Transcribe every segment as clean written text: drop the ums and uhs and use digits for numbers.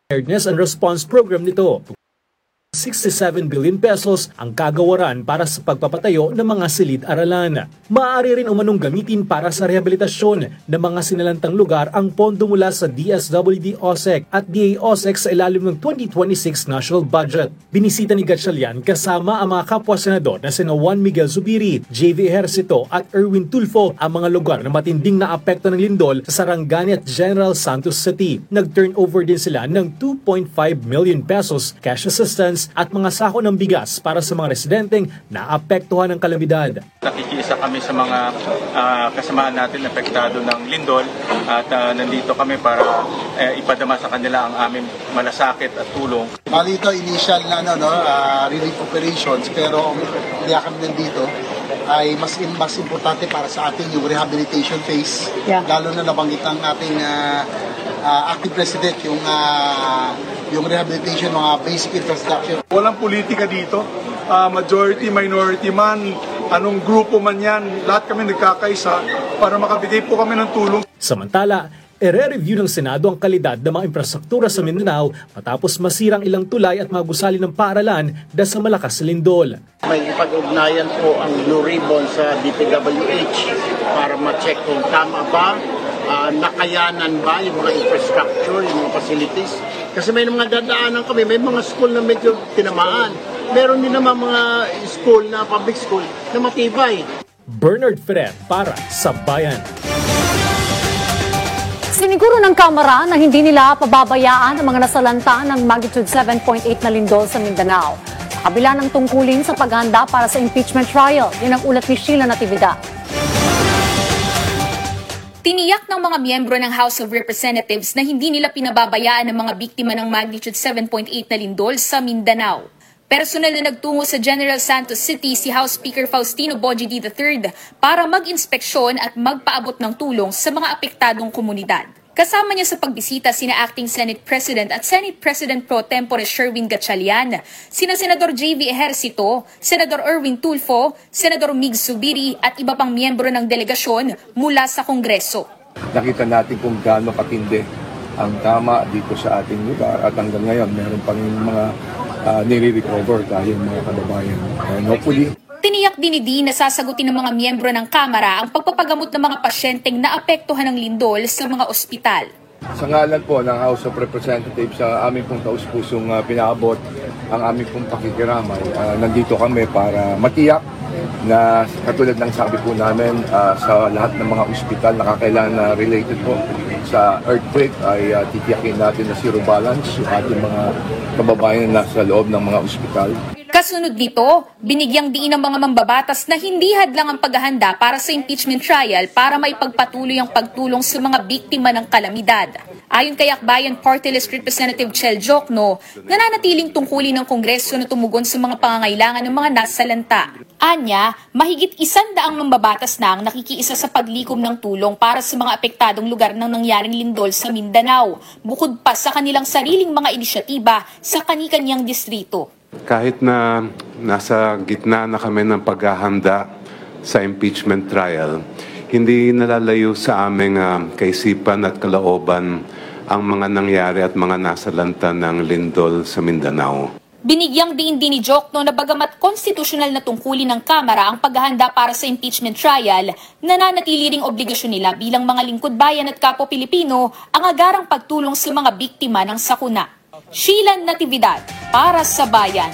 Preparedness and Response Program nito. 67 billion pesos ang kagawaran para sa pagpapatayo ng mga silid-aralan. Maaari rin umanong gamitin para sa rehabilitasyon ng mga sinalantang lugar ang pondo mula sa DSWD-OSEC at DA-OSEC sa ilalim ng 2026 National Budget. Binisita ni Gatchalian kasama ang mga kapwa-senador na sina Juan Miguel Zubiri, JV Ejercito at Erwin Tulfo ang mga lugar na matinding naapekto ng lindol sa Sarangani at General Santos City. Nag-turnover din sila ng 2.5 million pesos cash assistance at mga sako ng bigas para sa mga residenteng naapektuhan ng kalamidad. Nakikiisa kami sa mga kasamaan natin apektado ng lindol at nandito kami para ipadama sa kanila ang aming malasakit at tulong. Bali ito initial na relief operations, pero kaya kami nandito ay mas importante para sa ating yung rehabilitation phase. Lalo na nabanggit ang ating acting president yung rehabilitation, mga basic infrastructure. Walang politika dito, majority, minority man, anong grupo man yan, lahat kami nagkakaisa para makabigay po kami ng tulong. Samantala, ire-review ng Senado ang kalidad ng mga infrastruktura sa Mindanao matapos masirang ilang tulay at magusali ng paaralan dahil sa malakas na lindol. May ipag-ugnayan po ang Blue Ribbon sa DPWH para ma-check kung tama ba, nakayanan ba yung mga infrastructure, yung mga facilities. Kasi may mga dadaanan kami, may mga school na medyo tinamaan. Meron din naman mga school na public school na matibay. Bernard Ferrer para sa Bayan. Siniguro ng Kamara na hindi nila pababayaan ang mga nasalanta ng magnitude 7.8 na lindol sa Mindanao. Sa kabila ng tungkulin sa paghahanda para sa impeachment trial, yun ang ulat ni Sheila Natividad. Tiniyak ng mga miyembro ng House of Representatives na hindi nila pinababayaan ang mga biktima ng magnitude 7.8 na lindol sa Mindanao. Personal na nagtungo sa General Santos City si House Speaker Faustino Bojidi III para mag-inspeksyon at magpaabot ng tulong sa mga apektadong komunidad. Kasama niya sa pagbisita sina Acting Senate President at Senate President Pro Tempore Sherwin Gatchalian, sina Senador JV Ejercito, Senador Erwin Tulfo, Senador Mig Zubiri at iba pang miyembro ng delegasyon mula sa Kongreso. Nakita natin kung gaano katindi ang tama dito sa ating lugar at hanggang ngayon meron pang mga nire-recover tayo mga kababayan. And hopefully, tiniyak din na sasagutin ng mga miyembro ng Kamara ang pagpapagamot ng mga pasyenteng naapektuhan ng lindol sa mga ospital. Sa ngalan po ng House of Representatives, sa aming pong taus-pusong pinaabot ang aming pong pakikiramay. Nandito kami para matiyak na katulad ng sabi po namin sa lahat ng mga ospital na kakailangan na related po sa earthquake ay titiyakin natin na zero balance yung ating mga kababayan na nasa loob ng mga ospital. Kasunod nito, binigyang diin ng mga mambabatas na hindi hadlang ang paghahanda para sa impeachment trial para maipagpatuloy ang pagtulong sa mga biktima ng kalamidad. Ayon kay Akbayan Party List Representative Chel Jokno, nananatiling tungkulin ng Kongreso na tumugon sa mga pangangailangan ng mga nasalanta. Anya, mahigit 100 mambabatas na ang nakikiisa sa paglikom ng tulong para sa mga apektadong lugar ng nangyaring lindol sa Mindanao, bukod pa sa kanilang sariling mga inisyatiba sa kani-kanyang distrito. Kahit na nasa gitna na kami ng paghahanda sa impeachment trial, hindi nalalayo sa aming kaisipan at kalooban ang mga nangyari at mga nasalanta ng lindol sa Mindanao. Binigyang diin ni Jokno na bagamat konstitusyonal na tungkulin ng Kamara ang paghahanda para sa impeachment trial, nananatili ring obligasyon nila bilang mga lingkod bayan at kapwa Pilipino ang agarang pagtulong sa mga biktima ng sakuna. Sheila Natividad para sa Bayan.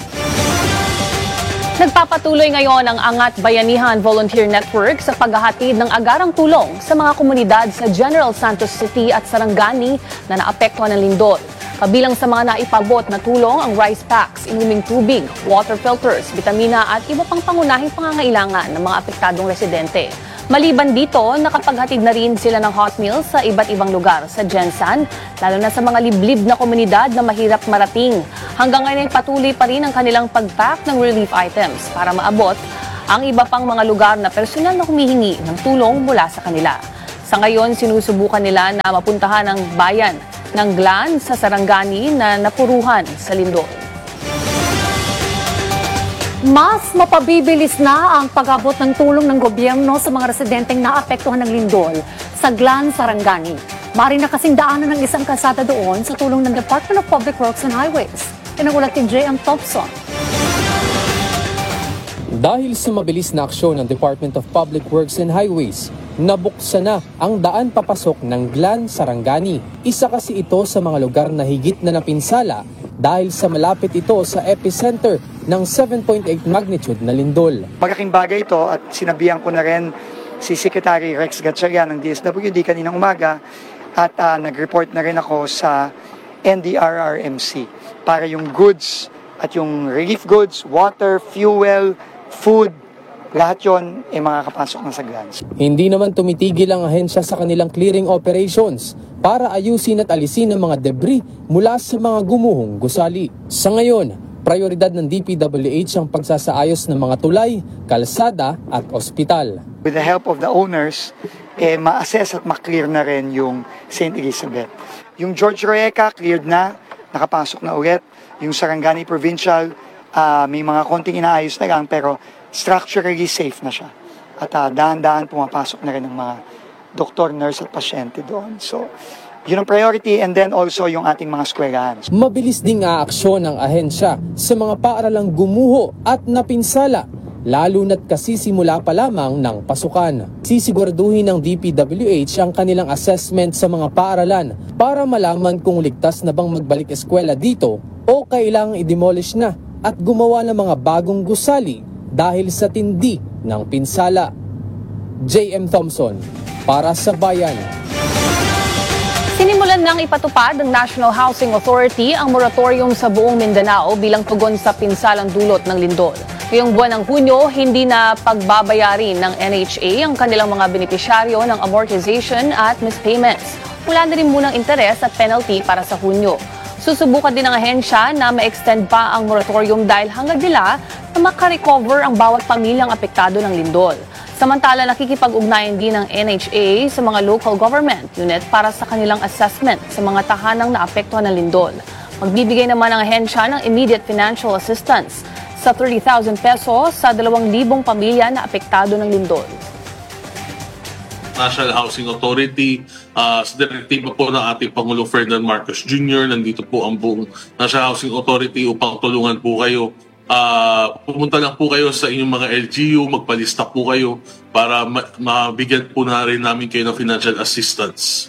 Nagpapatuloy ngayon ang Angat Bayanihan Volunteer Network sa paghahatid ng agarang tulong sa mga komunidad sa General Santos City at Sarangani na naapektuhan ng lindol. Kabilang sa mga naipabot na tulong ang rice packs, inuming tubig, water filters, bitamina at iba pang pangunahing pangangailangan ng mga apektadong residente. Maliban dito, nakapaghatid na rin sila ng hot meals sa iba't ibang lugar sa Gensan, lalo na sa mga liblib na komunidad na mahirap marating. Hanggang ngayon ay patuloy pa rin ang kanilang pag-pack ng relief items para maabot ang iba pang mga lugar na personal na humihingi ng tulong mula sa kanila. Sa ngayon, sinusubukan nila na mapuntahan ang bayan ng Glan sa Sarangani na napuruhan sa lindol. Mas mapabibilis na ang pag-abot ng tulong ng gobyerno sa mga residenteng naapektuhan ng lindol sa Glan, Sarangani. Mari na kasing daanan ng isang kalsada doon sa tulong ng Department of Public Works and Highways. Pinangulat ni J.M. Thompson. Dahil sa mabilis na aksyon ng Department of Public Works and Highways, nabuksan na ang daan papasok ng Glan, Sarangani. Isa kasi ito sa mga lugar na higit na napinsala dahil sa malapit ito sa epicenter ng 7.8 magnitude na lindol. Malaking bagay ito at sinabihan ko na rin si Secretary Rex Gatchalian ng DSWD kaninang umaga at nag-report na rin ako sa NDRRMC para yung goods at yung relief goods, water, fuel, food, lahat yun ay makakapasok na sa grants. Hindi naman tumitigil ang ahensya sa kanilang clearing operations para ayusin at alisin ang mga debris mula sa mga gumuhong gusali. Sa ngayon, prioridad ng DPWH ang pagsasaayos ng mga tulay, kalsada at ospital. With the help of the owners, ma-assess at ma-clear na rin yung St. Elizabeth. Yung George Roeca, cleared na, nakapasok na ulit. Yung Sarangani Provincial, may mga konting inaayos na lang pero structurally safe na siya. At dahan-dahan pumapasok na rin ng mga doktor, nurse at pasyente doon. So, yun ang priority and then also yung ating mga eskwelahan. Mabilis ding aaksyon ng ahensya sa mga paaralang gumuho at napinsala, lalo na't kasisimula pa lamang ng pasukan. Sisiguraduhin ng DPWH ang kanilang assessment sa mga paaralan para malaman kung ligtas na bang magbalik eskwela dito o kailangang i-demolish na at gumawa ng mga bagong gusali dahil sa tindi ng pinsala. J.M. Thompson, para sa Bayan. Sinimulan nang ipatupad ng National Housing Authority ang moratorium sa buong Mindanao bilang tugon sa pinsalang dulot ng lindol. Ngayong buwan ng Hunyo, hindi na pagbabayarin ng NHA ang kanilang mga benepisyaryo ng amortization at mispayments. Wala na rin munang interes at penalty para sa Hunyo. Susubukan din ng ahensya na ma-extend pa ang moratorium dahil hangad nila na makarecover ang bawat pamilyang apektado ng lindol. Samantala, nakikipag-ugnayan din ng NHA sa mga local government unit para sa kanilang assessment sa mga tahanang naapektuhan ng lindol. Magbibigay naman ang ahensya ng immediate financial assistance sa 30,000 pesos sa 2,000 pamilya na apektado ng lindol. National Housing Authority, sa direktiba po ng ating Pangulo Ferdinand Marcos Jr., nandito po ang buong National Housing Authority upang tulungan po kayo. Pumunta lang po kayo sa inyong mga LGU, magpalista po kayo para mabigyan po na rin namin kayo ng financial assistance.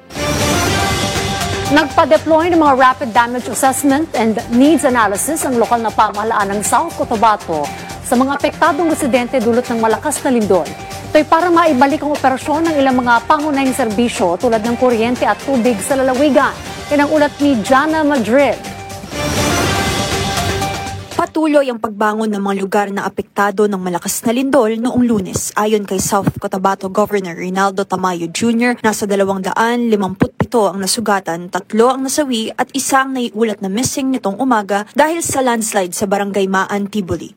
Nagpa-deploy ng mga rapid damage assessment and needs analysis ang lokal na pamahalaan ng South Cotabato sa mga apektadong residente dulot ng malakas na lindol. Ito'y para maibalik ang operasyon ng ilang mga pangunahing serbisyo tulad ng kuryente at tubig sa lalawigan. Yan ang ulat ni Jana Madrid. Patuloy ang pagbangon ng mga lugar na apektado ng malakas na lindol noong Lunes. Ayon kay South Cotabato Governor Rinaldo Tamayo Jr., nasa 257 ang nasugatan, 3 ang nasawi at 1 ang naiulat na missing nitong umaga dahil sa landslide sa Barangay Maan, Tibuli.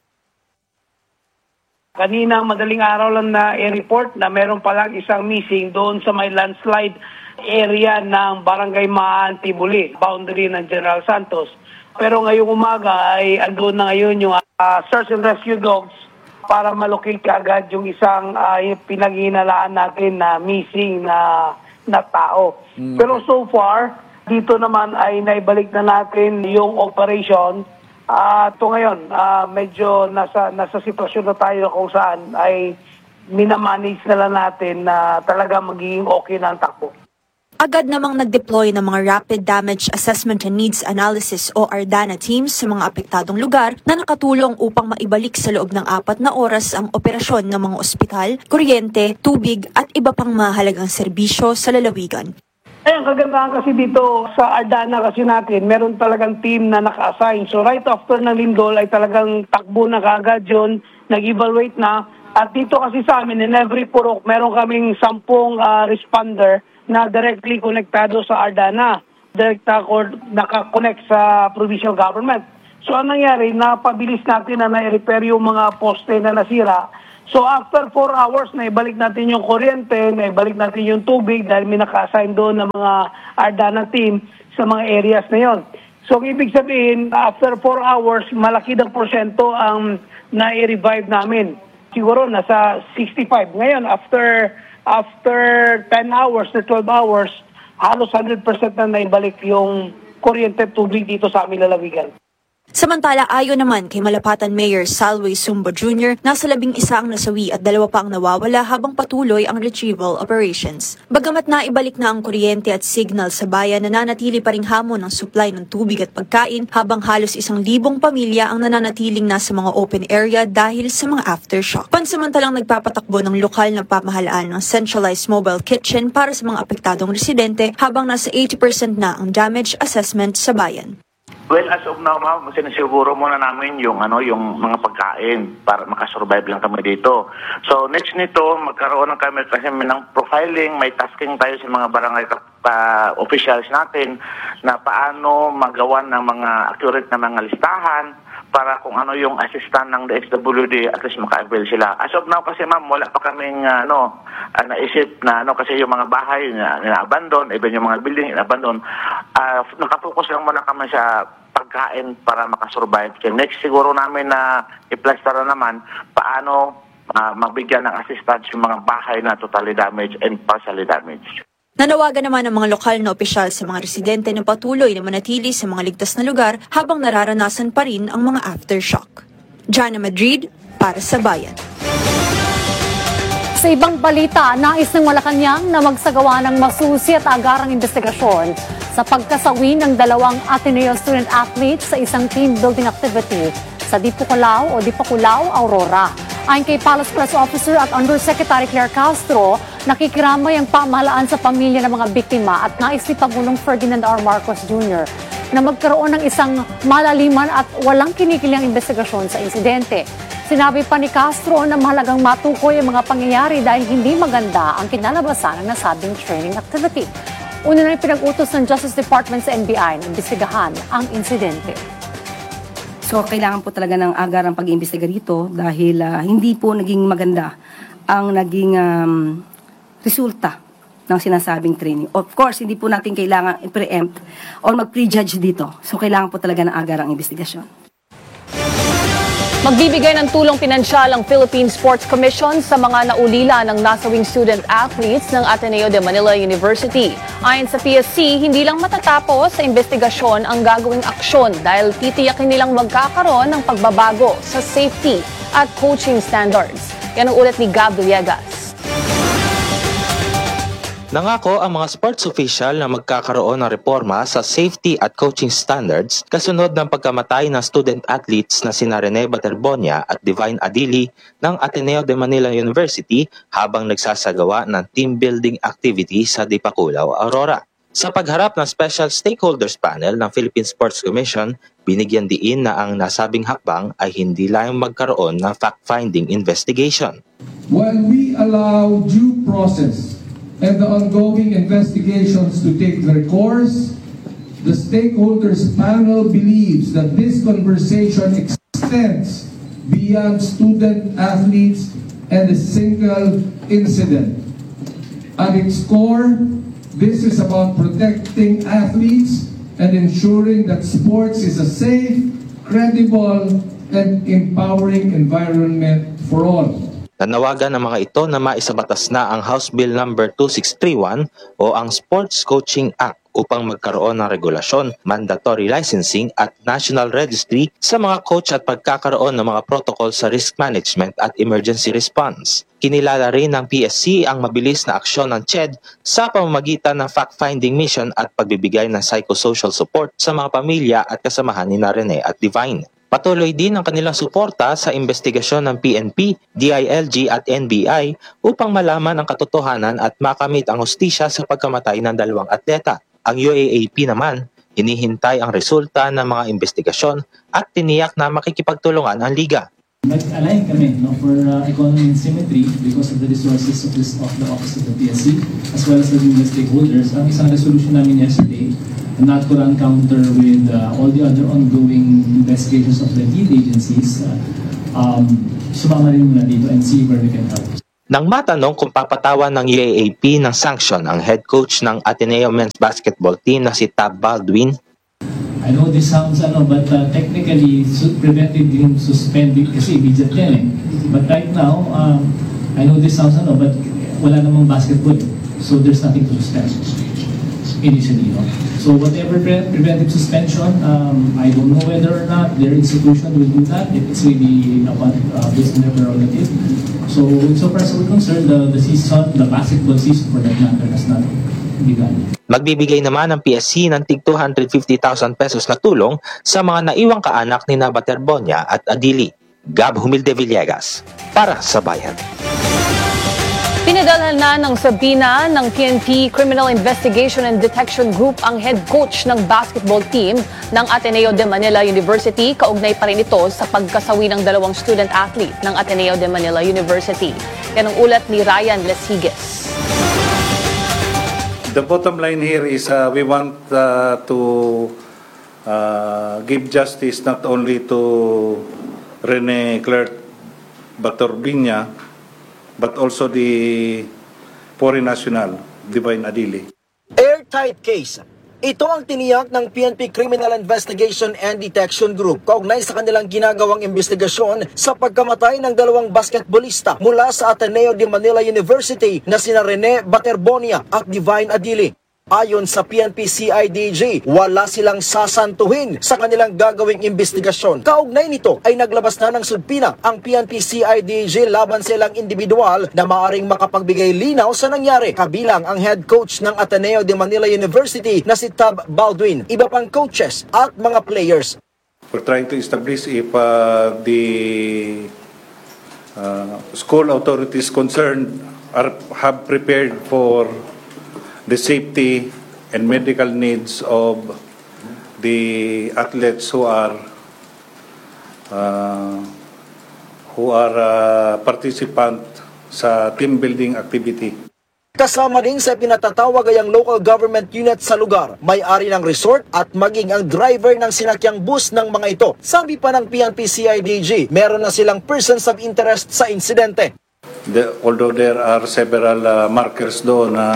Kaninang madaling araw lang na i-report na meron palang isang missing doon sa may landslide area ng Barangay Maan, Tibuli, boundary ng General Santos. Pero ngayong umaga ay andun na ngayon yung search and rescue dogs para malocate kaagad yung isang pinaghihinalaan natin na missing na tao. Pero so far, dito naman ay naibalik na natin yung operation. Ito ngayon, medyo nasa sitwasyon na tayo kung saan ay minamanage na lang natin na talaga magiging okay na ang takbo. Agad namang nag-deploy ng mga Rapid Damage Assessment and Needs Analysis o RDANA teams sa mga apektadong lugar na nakatulong upang maibalik sa loob ng 4 na oras ang operasyon ng mga ospital, kuryente, tubig at iba pang mahalagang serbisyo sa lalawigan. Ang kagandahan kasi dito sa RDANA kasi natin, meron talagang team na naka-assign. So right after ng lindol ay talagang takbo na kaagad yun, nag-evaluate na. At dito kasi sa amin, in every purok, meron kaming 10 responder na directly konektado sa RDANA, naka-connect sa provincial government. So ang nangyari, napabilis natin na na-repair yung mga poste na nasira. So after 4 hours, naibalik natin yung kuryente, naibalik natin yung tubig dahil may naka-assign doon ng mga RDANA team sa mga areas na yon. So ibig sabihin, after 4 hours, malaki ng porsyento ang na-revive namin. Siguro nasa 65. Ngayon, after 10 hours to 12 hours, halos 100% na naibalik yung kuryente at tubig dito sa aming lalawigan. Samantala, ayon naman kay Malapatan Mayor Salway Sumbo Jr., nasa 11 ang nasawi at 2 pa ang nawawala habang patuloy ang retrieval operations. Bagamat naibalik na ang kuryente at signal sa bayan, nananatili pa ring hamon ng supply ng tubig at pagkain habang halos 1,000 pamilya ang nananatiling nasa mga open area dahil sa mga aftershock. Pansamantalang nagpapatakbo ng lokal na pamahalaan ng centralized mobile kitchen para sa mga apektadong residente habang nasa 80% na ang damage assessment sa bayan. Well, as of now, ma'am, sinisiguro muna namin yung mga pagkain para makasurvive lang kami dito. So, next nito, magkaroon ng kami kasi ng profiling, may tasking tayo sa mga barangay officials natin na paano magawa ng mga accurate na mga listahan para kung ano yung assistant ng DSWD, at least maka-avail sila. As of now kasi ma'am, wala pa kaming naisip na kasi yung mga bahay na abandon, even yung mga building na abandon, nakafocus lang muna kami sa pagkain para makasurvive. So next siguro namin na i-plaster na naman paano mabigyan ng assistance yung mga bahay na totally damaged and partially damaged. Nanawagan naman ng mga lokal na opisyal sa mga residente na patuloy na manatili sa mga ligtas na lugar habang nararanasan pa rin ang mga aftershock. Jana Madrid, para sa Bayan. Sa ibang balita, nais ng Malacanang na magsagawa ng masusi at agarang investigasyon sa pagkasawi ng 2 Ateneo student athletes sa isang team building activity sa Dipukulao, Aurora. Ayon kay Palace Press Officer at Undersecretary Claire Castro, nakikiramay ang pamahalaan sa pamilya ng mga biktima at nais ni Pangulong Ferdinand R. Marcos Jr. na magkaroon ng isang malaliman at walang kinikilang investigasyon sa insidente. Sinabi pa ni Castro na mahalagang matukoy ang mga pangyayari dahil hindi maganda ang kinalabasan ng nasabing training activity. Una na pinag-utos ng Justice Department sa NBI na imbestigahan ang insidente. So kailangan po talaga ng agarang pag-iimbestiga rito dahil hindi po naging maganda ang naging resulta ng sinasabing training. Of course, hindi po natin kailangan i-preempt or mag-prejudge dito. So kailangan po talaga ng agarang investigasyon. Magbibigay ng tulong pinansyal ang Philippine Sports Commission sa mga naulila ng nasawing student athletes ng Ateneo de Manila University. Ayon sa PSC, hindi lang matatapos sa investigasyon ang gagawing aksyon dahil titiyakin nilang magkakaroon ng pagbabago sa safety at coaching standards. Yan ang ulat ni Gab Villegas. Nangako ang mga sports official na magkakaroon ng reforma sa safety at coaching standards kasunod ng pagkamatay ng student athletes na sina Rene Baterbonia at Divine Adili ng Ateneo de Manila University habang nagsasagawa ng team building activity sa Dipakulao, Aurora. Sa pagharap ng Special Stakeholders Panel ng Philippine Sports Commission, binigyan diin na ang nasabing hakbang ay hindi lang magkaroon ng fact-finding investigation. While we allow due process and the ongoing investigations to take their course, the stakeholders panel believes that this conversation extends beyond student athletes and a single incident. At its core, this is about protecting athletes and ensuring that sports is a safe, credible, and empowering environment for all. Nanawagan ng mga ito na maisabatas na ang House Bill No. 2631 o ang Sports Coaching Act upang magkaroon ng regulasyon, mandatory licensing at national registry sa mga coach at pagkakaroon ng mga protocol sa risk management at emergency response. Kinilala rin ng PSC ang mabilis na aksyon ng CHED sa pamamagitan ng fact-finding mission at pagbibigay ng psychosocial support sa mga pamilya at kasamahan ni Rene at Divine. Patuloy din ang kanilang suporta sa investigasyon ng PNP, DILG at NBI upang malaman ang katotohanan at makamit ang hustisya sa pagkamatay ng 2 atleta. Ang UAAP naman, hinihintay ang resulta ng mga investigasyon at tiniyak na makikipagtulungan ang liga. Nag-align kami for economy and symmetry because of the resources of the Office of the PSC as well as the legal stakeholders. Ang isang resolution namin yesterday not to run counter with all the other ongoing investigations of the lead agencies, sumama rin muna dito and see where we can help. Nang matanong kung papatawan ng UAAP ng sanction ang head coach ng Ateneo men's basketball team na si Tab Baldwin, I know this sounds but technically prevented him suspending kasi immediate yan eh. But right now, I know this sounds but wala namang basketball so there's nothing to suspend. initially. No? So whatever preventive suspension, I don't know whether or not their institution will do that. It's really based on their prerogative. So far as we're concerned, the basketball season for that matter has not begun. Magbibigay naman ang PSC ng tig 250,000 pesos na tulong sa mga naiwang kaanak ni Baterbonia at Adili. Gab Humilde Villegas, para sa Bayan. Pinadalhan na ng Sabina ng PNP Criminal Investigation and Detection Group ang head coach ng basketball team ng Ateneo de Manila University. Kaugnay pa rin ito sa pagkasawi ng 2 student athlete ng Ateneo de Manila University. Yan ang ulat ni Ryan Lesiges. The bottom line here is we want to give justice not only to Rene Clerc Baterbonia, but also the foreign national, Divine Adili. Airtight case. Ito ang tiniyak ng PNP Criminal Investigation and Detection Group kaugnay sa kanilang ginagawang investigasyon sa pagkamatay ng 2 basketballista mula sa Ateneo de Manila University na sina Rene Baterbonia at Divine Adili. Ayon sa PNP CIDG, wala silang sasantuhin sa kanilang gagawing investigasyon. Kaugnay nito ay naglabas na ng subpina ang PNP CIDG laban sa ilang individual na maaring makapagbigay linaw sa nangyari, kabilang ang head coach ng Ateneo de Manila University na si Tab Baldwin, iba pang coaches at mga players. We're trying to establish if the school authorities concerned have prepared for the safety and medical needs of the athletes who are participant sa team building activity. Kasama din sa pinatatawag ay ang local government unit sa lugar, may-ari ng resort at maging ang driver ng sinakyang bus ng mga ito. Sabi pa ng PNP CIDG, meron na silang persons of interest sa insidente. Although there are several markers doon na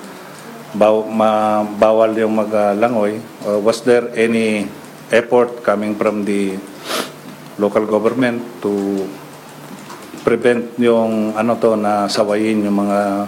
bawal yung maglangoy, was there any effort coming from the local government to prevent yung na sawayin yung mga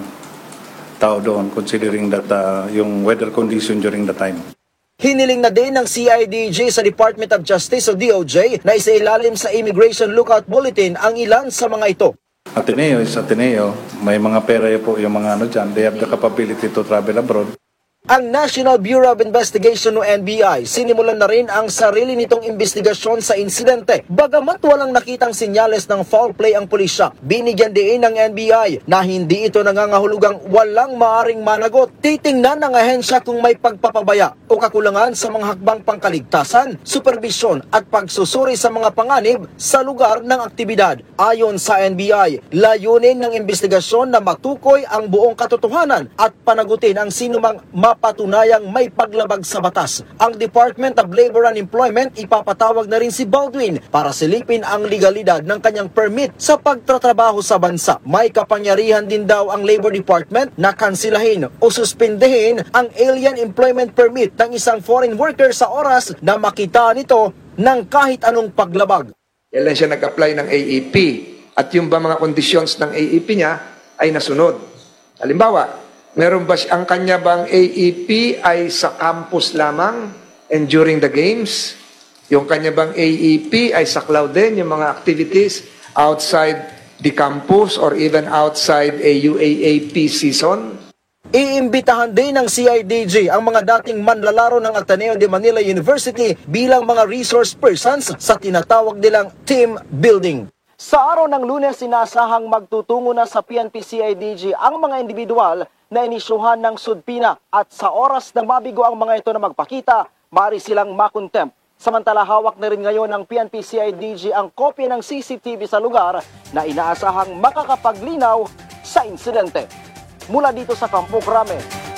tao doon, considering that yung weather condition during the time? Hiniling na din ng CIDG sa Department of Justice o DOJ na isailalim sa Immigration Lookout Bulletin ang ilan sa mga ito. Ateneo is Ateneo. May mga pera po yung mga dyan. They have the capability to travel abroad. Ang National Bureau of Investigation o NBI, sinimulan na rin ang sarili nitong investigasyon sa insidente. Bagamat walang nakitang sinyales ng foul play ang pulisya, binigyan din ng NBI na hindi ito nangangahulugang walang maaring managot. Titingnan ng ahensya kung may pagpapabaya o kakulangan sa mga hakbang pangkaligtasan, supervisyon at pagsusuri sa mga panganib sa lugar ng aktibidad. Ayon sa NBI, layunin ng investigasyon na matukoy ang buong katotohanan at panagutin ang sinumang patunayang may paglabag sa batas. Ang Department of Labor and Employment ipapatawag na rin si Baldwin para silipin ang legalidad ng kanyang permit sa pagtatrabaho sa bansa. May kapangyarihan din daw ang Labor Department na kansilahin o suspendehin ang alien employment permit ng isang foreign worker sa oras na makita nito ng kahit anong paglabag. Kailan siya nag-apply ng AEP at yung ba mga conditions ng AEP niya ay nasunod. Halimbawa, meron ba ang kanya bang AEP ay sa campus lamang and during the games? Yung kanya bang AEP ay sa cloud din, yung mga activities outside the campus or even outside a UAAP season? Iimbitahan din ng CIDG ang mga dating manlalaro ng Ateneo de Manila University bilang mga resource persons sa tinatawag nilang team building. Sa araw ng Lunes, sinasahang magtutungo na sa PNP-CIDG ang mga individual na inisyuhan ng sudpina at sa oras ng mabigo ang mga ito na magpakita, maaari silang makontempt. Samantala, hawak na rin ngayon ng PNP-CIDG ang kopya ng CCTV sa lugar na inaasahang makakapaglinaw sa insidente. Mula dito sa Campo Crame,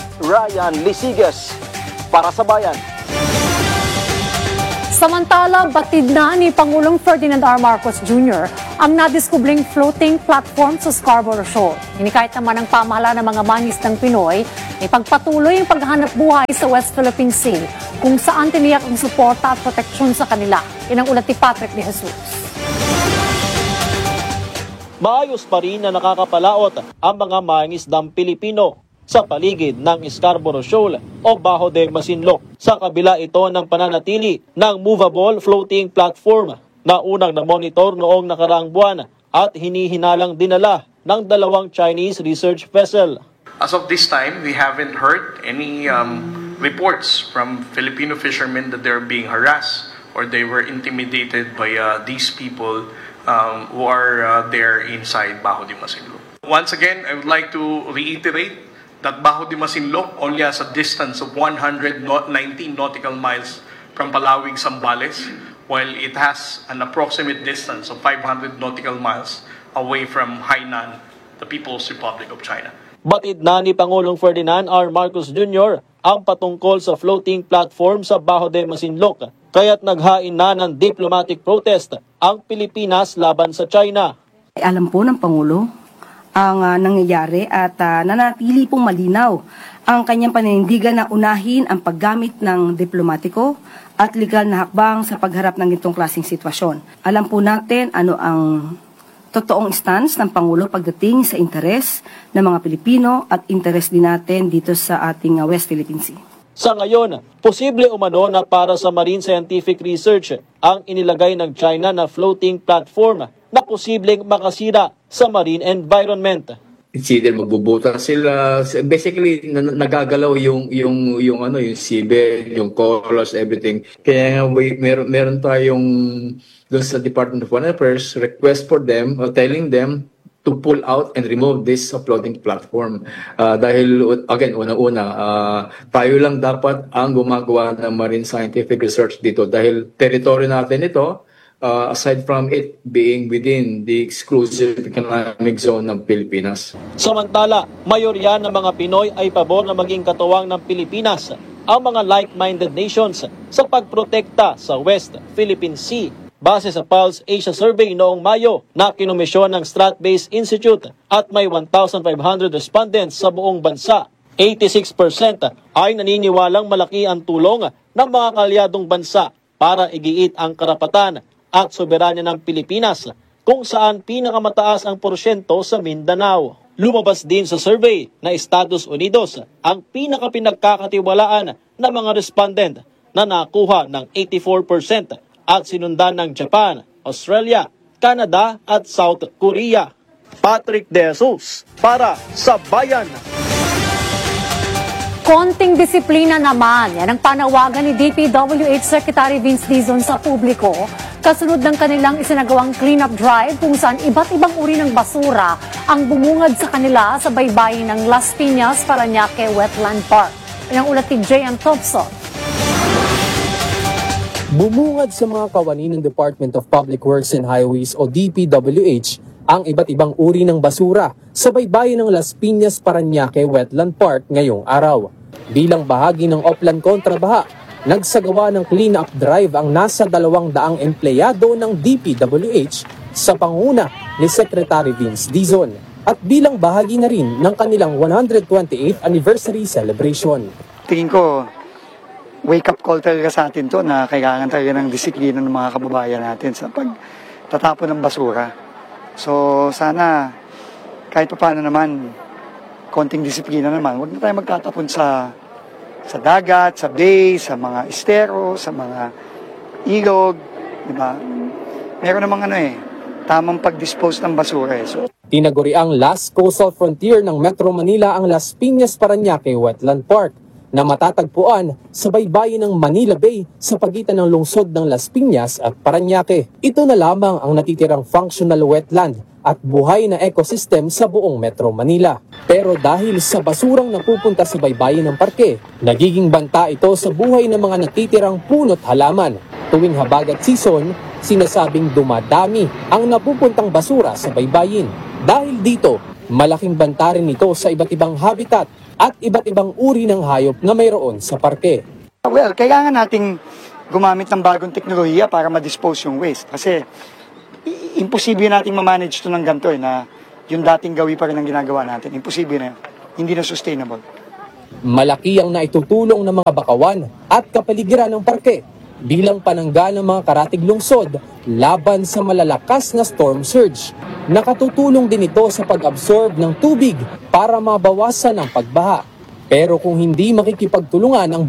Ryan Lesiges para sa Bayan. Samantala, batid na ni Pangulong Ferdinand R. Marcos Jr. ang nadiskubling floating platform sa Scarborough Shoal. Hinikayat naman ng pamahalaan ng mga manis ng Pinoy na ipagpatuloy ang paghahanap buhay sa West Philippine Sea kung saan tiniyak ang suporta at proteksyon sa kanila. Yan ang ulat ni Patrick de Jesus. Maayos pa rin na nakakapalaot ang mga mangisdang Pilipino. sa paligid ng Scarborough Shoal o Bajo de Masinloc. Sa kabila ito ng pananatili ng movable floating platform na unang na-monitor noong nakaraang buwan at hinihinalang dinala ng dalawang Chinese research vessel. As of this time, we haven't heard any reports from Filipino fishermen that they're being harassed or they were intimidated by these people who are there inside Bajo de Masinloc. Once again, I would like to reiterate that Bajo de Masinloc only has a distance of 119 nautical miles from Palawig, Zambales, while it has an approximate distance of 500 nautical miles away from Hainan, the People's Republic of China. Batid na ni Pangulong Ferdinand R. Marcos Jr. ang patungkol sa floating platform sa Bajo de Masinloc, kaya't naghain na ng diplomatic protest ang Pilipinas laban sa China. Alam po ng Pangulo ang nangyayari at nanatili pong malinaw ang kanyang paninindigan na unahin ang paggamit ng diplomatiko at legal na hakbang sa pagharap ng itong klaseng sitwasyon. Alam po natin ano ang totoong stance ng Pangulo pagdating sa interes ng mga Pilipino at interes din natin dito sa ating West Philippine Sea. Sa ngayon, posible umano na para sa marine scientific research ang inilagay ng China na floating platform na posibleng makasira sa marine environment. It's either magbubuta sila, basically nagagalaw yung seabed, yung corals, everything. Kaya nga meron tayong doon sa Department of Foreign Affairs request for them, telling them to pull out and remove this floating platform. Dahil, again, unang-una, tayo lang dapat ang gumagawa ng marine scientific research dito dahil territory natin ito, aside from it being within the exclusive economic zone ng Pilipinas. Samantala, mayorya ng mga Pinoy ay pabor na maging katuwang ng Pilipinas ang mga like-minded nations sa pagprotekta sa West Philippine Sea. Base sa Pulse Asia Survey noong Mayo na kinomisyon ng Strat-Based Institute at may 1,500 respondents sa buong bansa, 86% ay naniniwalang malaki ang tulong ng mga kaalyadong bansa para igiit ang karapatan at soberanya ng Pilipinas, kung saan pinakamataas ang porsyento sa Mindanao. Lumabas din sa survey na Estados Unidos ang pinakapinagkakatiwalaan ng mga respondent na nakuha ng 84% at sinundan ng Japan, Australia, Canada at South Korea. Patrick De Jesus para sa Bayan. Konting disiplina naman, yan ang panawagan ni DPWH Secretary Vince Dizon sa publiko kasunod ng kanilang isinagawang clean-up drive kung saan iba't ibang uri ng basura ang bumungad sa kanila sa baybayin ng Las Piñas, Parañaque Wetland Park. Ang ulat ni J.M. Thompson. Bumungad sa mga kawani ng Department of Public Works and Highways o DPWH ang iba't ibang uri ng basura sa baybayin ng Las Piñas, Parañaque Wetland Park ngayong araw. Bilang bahagi ng Oplan Kontrabaha, nagsagawa ng clean-up drive ang nasa 200 empleyado ng DPWH sa panguna ni Secretary Vince Dizon at bilang bahagi na rin ng kanilang 128th anniversary celebration. Tingin ko, wake-up call talaga sa atin to na kailangan talaga ng disiplina ng mga kababayan natin sa pagtatapon ng basura. So sana kahit pa paano naman, konting disiplina naman, huwag na tayo magtatapon sa dagat, sa bay, sa mga estero, sa mga ilog, di ba? Meron namang tamang pag-dispose ng basura. So, tinaguriang last coastal frontier ng Metro Manila ang Las Piñas, Parañaque Wetland Park na matatagpuan sa baybayin ng Manila Bay sa pagitan ng lungsod ng Las Piñas at Parañaque. Ito na lamang ang natitirang functional wetland at buhay na ecosystem sa buong Metro Manila. Pero dahil sa basurang napupunta sa baybayin ng parke, nagiging banta ito sa buhay ng mga natitirang puno't halaman. Tuwing habagat season, sinasabing dumadami ang napupuntang basura sa baybayin. Dahil dito, malaking banta rin ito sa iba't ibang habitat at iba't ibang uri ng hayop na mayroon sa parke. Well, kailangan nating gumamit ng bagong teknolohiya para ma-dispose yung waste. Kasi imposible nating ma-manage ito ng ganito na yung dating gawi pa rin ang ginagawa natin. Imposible na yun. Hindi na sustainable. Malaki ang naitutulong ng mga bakawan at kapaligiran ng parke bilang panangga ng mga karatig lungsod laban sa malalakas na storm surge. Nakatutulong din ito sa pag-absorb ng tubig para mabawasan ang pagbaha. Pero kung hindi makikipagtulungan ang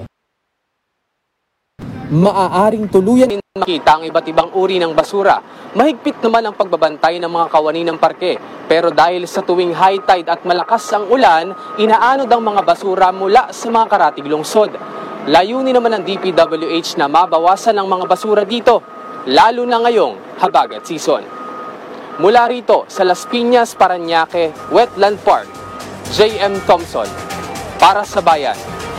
maaaring tuluyan makita ang iba't ibang uri ng basura. Mahigpit naman ang pagbabantay ng mga kawani ng parke. Pero dahil sa tuwing high tide at malakas ang ulan, inaanod ang mga basura mula sa mga karatig lungsod. Layunin naman ng DPWH na mabawasan ang mga basura dito, lalo na ngayong habagat season. Mula rito sa Las Piñas, Parañaque, Wetland Park, J.M. Thompson, para sa Bayan.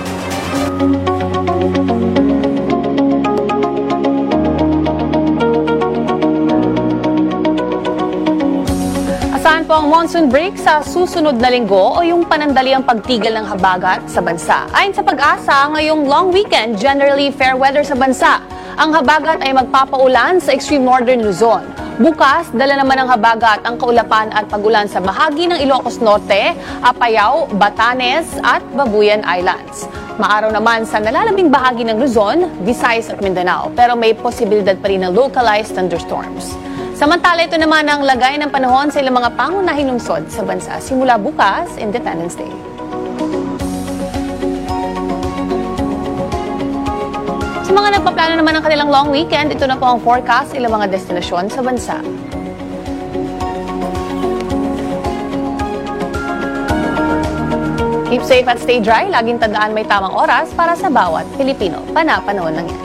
Asahan po ang monsoon break sa susunod na linggo o yung panandaliang pagtigil ng habagat sa bansa. Ayon sa Pag-asa, ngayong long weekend, generally fair weather sa bansa. Ang habagat ay magpapaulan sa extreme northern Luzon. Bukas, dala naman ng habagat ang kaulapan at pag-ulan sa bahagi ng Ilocos Norte, Apayao, Batanes at Babuyan Islands. Maaraw naman sa nalalabing bahagi ng Luzon, Visayas at Mindanao, pero may posibilidad pa rin ng localized thunderstorms. Samantala, ito naman ang lagay ng panahon sa ilang mga pangunahing lungsod sa bansa simula bukas, Independence Day. Sa mga nagpaplano naman ng kanilang long weekend, ito na po ang forecast sa ilang mga destinasyon sa bansa. Keep safe at stay dry. Laging tandaan may tamang oras para sa bawat Pilipino. Panapanahon lang yan.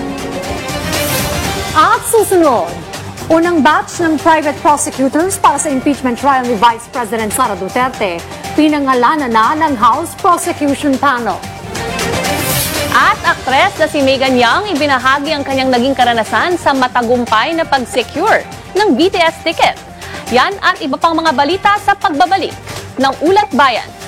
At susunod, unang batch ng private prosecutors para sa impeachment trial ni Vice President Sara Duterte, pinangalanan na ng House Prosecution Panel. At aktres na si Megan Young, ibinahagi ang kanyang naging karanasan sa matagumpay na pag-secure ng BTS ticket. Yan at iba pang mga balita sa pagbabalik ng Ulat Bayan.